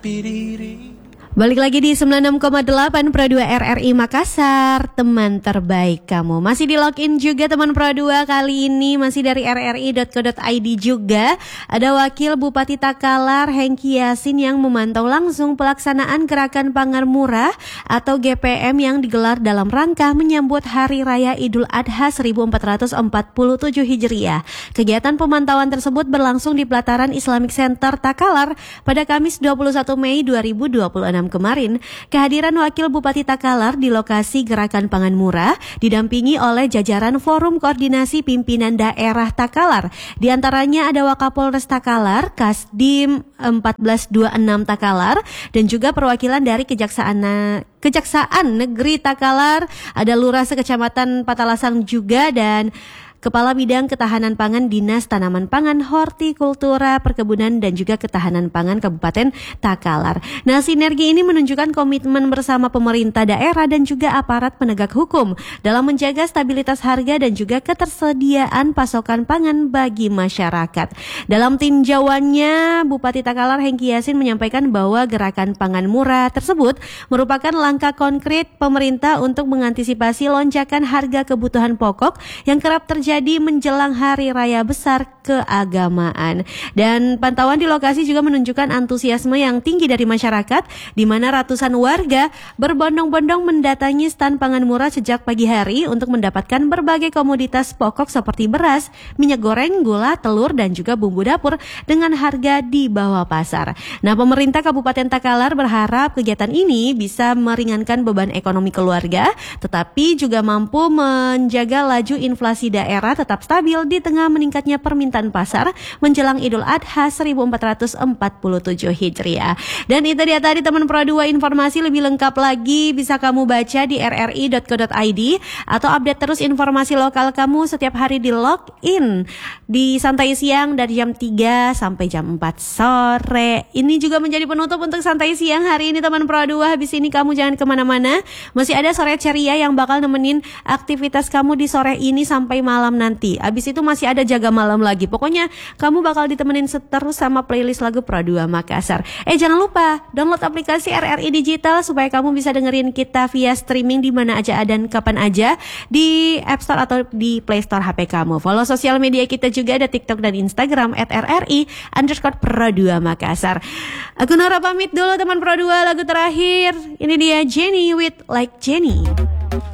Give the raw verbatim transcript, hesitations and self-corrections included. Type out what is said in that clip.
Balik lagi di sembilan puluh enam koma delapan Pro dua R R I Makassar, teman terbaik kamu. Masih di login juga teman Pro dua, kali ini masih dari r r i dot co dot i d juga. Ada Wakil Bupati Takalar Hengki Yasin yang memantau langsung pelaksanaan Gerakan Pangan Murah atau G P M yang digelar dalam rangka menyambut Hari Raya Idul Adha seribu empat ratus empat puluh tujuh Hijriah. Kegiatan pemantauan tersebut berlangsung di Pelataran Islamic Center Takalar pada Kamis dua puluh satu Mei dua ribu dua puluh enam kemarin. Kehadiran Wakil Bupati Takalar di lokasi Gerakan Pangan Murah didampingi oleh jajaran Forum Koordinasi Pimpinan Daerah Takalar. Di antaranya ada Wakapolres Takalar, Kasdim seribu empat ratus dua puluh enam Takalar, dan juga perwakilan dari Kejaksaan Kejaksaan Negeri Takalar, ada Lurah Sekecamatan Patalasang juga, dan Kepala Bidang Ketahanan Pangan Dinas Tanaman Pangan, Hortikultura, Perkebunan, dan juga Ketahanan Pangan Kabupaten Takalar. Nah, sinergi ini menunjukkan komitmen bersama pemerintah daerah dan juga aparat penegak hukum dalam menjaga stabilitas harga dan juga ketersediaan pasokan pangan bagi masyarakat. Dalam tinjauannya, Bupati Takalar Hengki Yasin menyampaikan bahwa Gerakan Pangan Murah tersebut merupakan langkah konkret pemerintah untuk mengantisipasi lonjakan harga kebutuhan pokok yang kerap terjadi jadi menjelang Hari Raya Besar Keagamaan. Dan pantauan di lokasi juga menunjukkan antusiasme yang tinggi dari masyarakat, di mana ratusan warga berbondong-bondong mendatangi stan pangan murah sejak pagi hari untuk mendapatkan berbagai komoditas pokok seperti beras, minyak goreng, gula, telur, dan juga bumbu dapur dengan harga di bawah pasar. Nah, pemerintah Kabupaten Takalar berharap kegiatan ini bisa meringankan beban ekonomi keluarga, tetapi juga mampu menjaga laju inflasi daerah tetap stabil di tengah meningkatnya permintaan pasar menjelang Idul Adha seribu empat ratus empat puluh tujuh Hijriah. Dan itu dia tadi teman Pro dua, informasi lebih lengkap lagi bisa kamu baca di r r i dot co dot i d atau update terus informasi lokal kamu setiap hari di login di Santai Siang dari jam tiga sampai jam empat sore. Ini juga menjadi penutup untuk Santai Siang hari ini teman Pro dua. Habis ini kamu jangan kemana-mana, masih ada Sore Ceria yang bakal nemenin aktivitas kamu di sore ini sampai malam nanti. Abis itu masih ada Jaga Malam lagi. Pokoknya kamu bakal ditemenin terus sama playlist lagu Pro dua Makassar. Eh jangan lupa download aplikasi R R I Digital supaya kamu bisa dengerin kita via streaming di mana aja dan kapan aja di App Store atau di Play Store H P kamu. Follow sosial media kita juga, ada TikTok dan Instagram at R R I underscore Pro dua Makassar. Aku Nora pamit dulu teman Pro dua, lagu terakhir ini dia Jenny with Like Jenny.